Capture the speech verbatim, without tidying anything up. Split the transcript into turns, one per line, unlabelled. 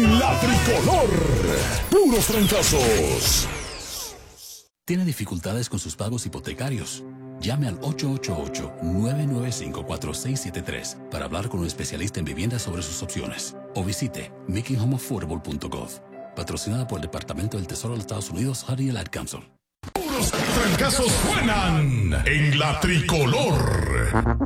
en la tricolor. Puros trancazos.
¿Tiene dificultades con sus pagos hipotecarios? Llame al ocho ocho ocho, nueve nueve cinco, cuatro seis siete tres para hablar con un especialista en vivienda sobre sus opciones. O visite making home affordable punto gov. Patrocinada por el Departamento del Tesoro de los Estados Unidos, Harry el Ad Council.
Puros trancazos suenan en la tricolor.